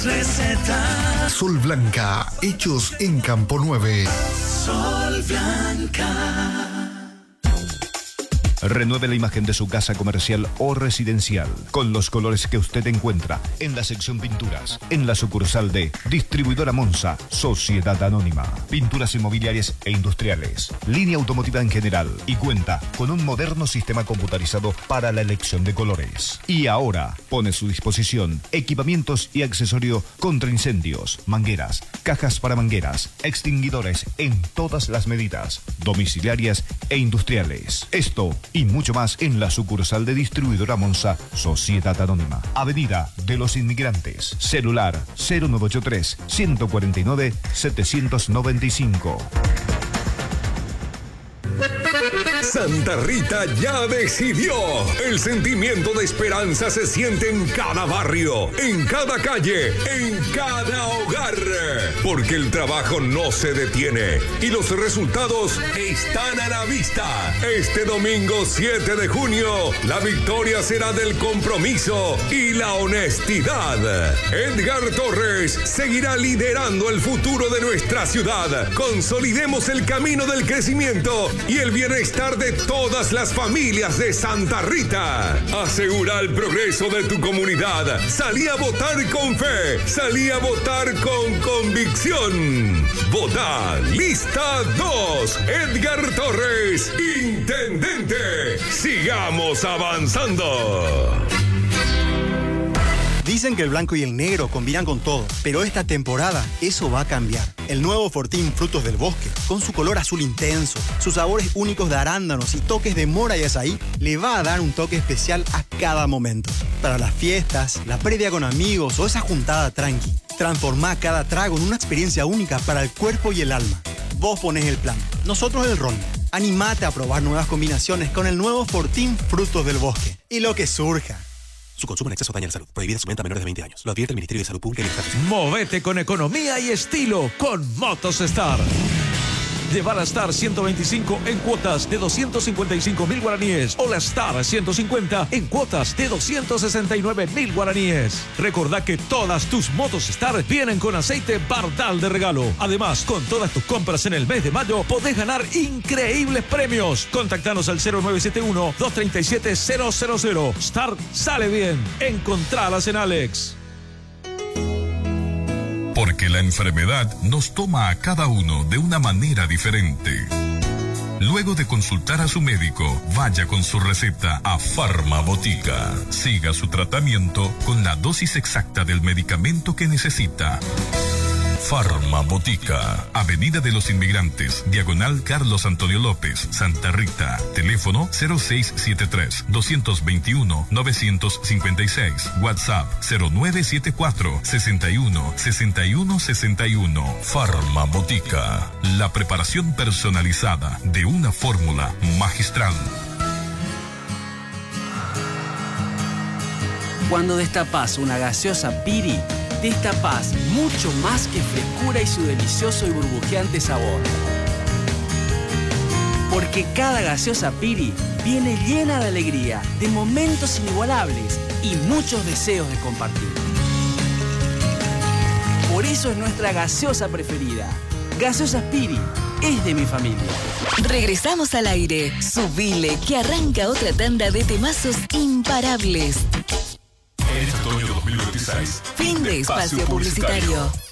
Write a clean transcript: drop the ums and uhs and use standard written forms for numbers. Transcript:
recetas. Sol Blanca, hechos en Campo 9. Sol Blanca. Renueve la imagen de su casa comercial o residencial con los colores que usted encuentra en la sección pinturas, en la sucursal de Distribuidora Monza, Sociedad Anónima. Pinturas inmobiliarias e industriales, línea automotiva en general y cuenta con un moderno sistema computarizado para la elección de colores. Y ahora pone a su disposición equipamientos y accesorio contra incendios, mangueras, cajas para mangueras, extinguidores en todas las medidas, domiciliarias e industriales. Esto y mucho más en la sucursal de Distribuidora Monza, Sociedad Anónima. Avenida de los Inmigrantes. Celular 0983 149 795. Santa Rita ya decidió. El sentimiento de esperanza se siente en cada barrio, en cada calle, en cada hogar. Porque el trabajo no se detiene y los resultados están a la vista. Este domingo 7 de junio, la victoria será del compromiso y la honestidad. Edgar Torres seguirá liderando el futuro de nuestra ciudad. Consolidemos el camino del crecimiento y el bienestar de todas las familias de Santa Rita. Asegura el progreso de tu comunidad. Salí a votar con fe. Salí a votar con convicción. Vota lista 2. Edgar Torres, intendente. Sigamos avanzando. Dicen que el blanco y el negro combinan con todo, pero esta temporada eso va a cambiar. El nuevo Fortín Frutos del Bosque, con su color azul intenso, sus sabores únicos de arándanos y toques de mora y azaí, le va a dar un toque especial a cada momento. Para las fiestas, la previa con amigos o esa juntada tranqui, transformá cada trago en una experiencia única para el cuerpo y el alma. Vos ponés el plan, nosotros el ron. Animate a probar nuevas combinaciones con el nuevo Fortín Frutos del Bosque. Y lo que surja. Su consumo en exceso daña la salud. Prohibida su venta a menores de 20 años. Lo advierte el Ministerio de Salud Pública y el Estado. Movete con economía y estilo con Motos Star. Lleva la Star 125 en cuotas de 255.000 guaraníes o la Star 150 en cuotas de 269.000 guaraníes. Recordá que todas tus motos Star vienen con aceite Bardal de regalo. Además, con todas tus compras en el mes de mayo podés ganar increíbles premios. Contactanos al 0971-237-000. Star sale bien. Encontralas en Alex. Porque la enfermedad nos toma a cada uno de una manera diferente. Luego de consultar a su médico, vaya con su receta a Farmabotica. Siga su tratamiento con la dosis exacta del medicamento que necesita. Farmabotica, Avenida de los Inmigrantes, diagonal Carlos Antonio López, Santa Rita. Teléfono 0673-221-956. WhatsApp 0974-616161. Farmabotica, la preparación personalizada de una fórmula magistral. Cuando destapas una gaseosa Piri, destapas mucho más que frescura y su delicioso y burbujeante sabor. Porque cada gaseosa Piri viene llena de alegría, de momentos inigualables y muchos deseos de compartir. Por eso es nuestra gaseosa preferida. Gaseosa Piri es de mi familia. Regresamos al aire. Subile, que arranca otra tanda de temazos imparables. En este otoño 2026. Fin de espacio publicitario.